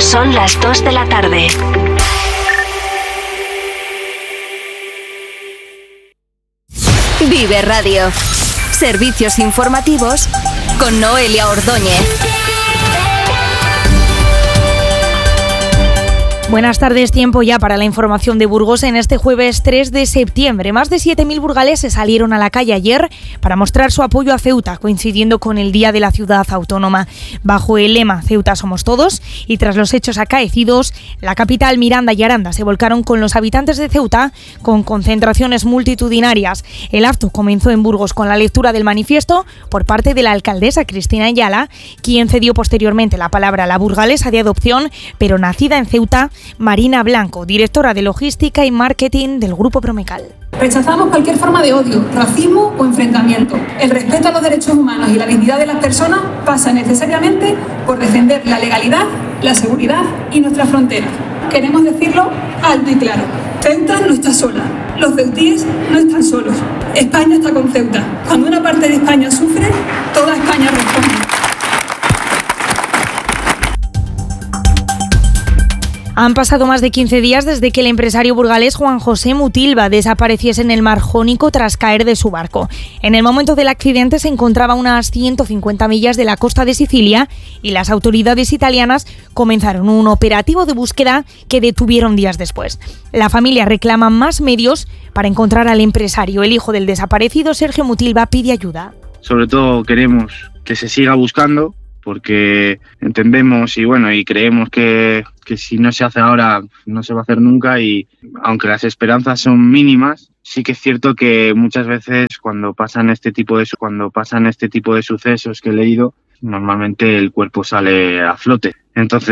Son las 2 de la tarde. Vive Radio. Servicios informativos con Noelia Ordóñez. Buenas tardes, tiempo ya para la información de Burgos en este jueves 3 de septiembre. Más de 7.000 burgaleses salieron a la calle ayer para mostrar su apoyo a Ceuta, coincidiendo con el Día de la Ciudad Autónoma. Bajo el lema Ceuta somos todos y tras los hechos acaecidos, la capital, Miranda y Aranda se volcaron con los habitantes de Ceuta con concentraciones multitudinarias. El acto comenzó en Burgos con la lectura del manifiesto por parte de la alcaldesa Cristina Ayala, quien cedió posteriormente la palabra a la burgalesa de adopción, pero nacida en Ceuta, Marina Blanco, directora de Logística y Marketing del Grupo Promecal. Rechazamos cualquier forma de odio, racismo o enfrentamiento. El respeto a los derechos humanos y la dignidad de las personas pasa necesariamente por defender la legalidad, la seguridad y nuestras fronteras. Queremos decirlo alto y claro. Ceuta no está sola. Los ceutíes no están solos. España está con Ceuta. Cuando una parte de España sufre, toda España responde. Han pasado más de 15 días desde que el empresario burgalés Juan José Mutilva desapareciese en el Mar Jónico tras caer de su barco. En el momento del accidente se encontraba a unas 150 millas de la costa de Sicilia y las autoridades italianas comenzaron un operativo de búsqueda que detuvieron días después. La familia reclama más medios para encontrar al empresario. El hijo del desaparecido, Sergio Mutilva, pide ayuda. Sobre todo queremos que se siga buscando, porque entendemos y creemos que si no se hace ahora no se va a hacer nunca, y aunque las esperanzas son mínimas, sí que es cierto que muchas veces cuando pasan este tipo de sucesos que he leído, normalmente el cuerpo sale a flote. Entonces